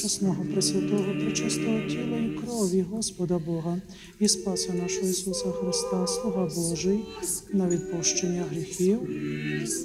чесного, пресвятого, пречистого тіла і крові Господа Бога і Спаса нашого Ісуса Христа, Слуга Божий, на відпущення гріхів